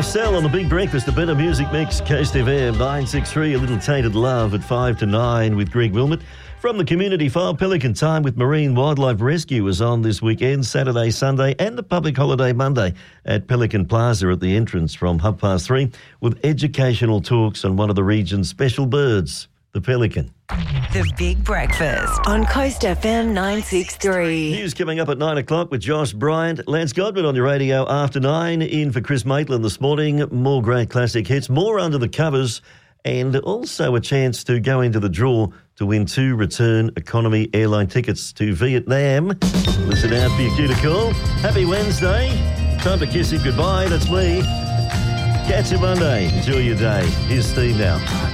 Soft Cell on the Big Breakfast, a better music mix, Coast FM 963, a little tainted love at 5 to 9 with Greg Wilmot. From the Community File, Pelican Time with Marine Wildlife Rescue is on this weekend, Saturday, Sunday and the public holiday Monday at Pelican Plaza at the entrance from 3:30 with educational talks on one of the region's special birds, the pelican. The Big Breakfast on Coast FM 963. News coming up at 9 o'clock with Josh Bryant. Lance Godwin on your radio after 9. In for Chris Maitland this morning. More great classic hits, more under the covers, and also a chance to go into the draw to win 2 return economy airline tickets to Vietnam. Listen out for your cue to call. Happy Wednesday. Time to kiss him goodbye. That's me. Catch you Monday. Enjoy your day. Here's Steve now.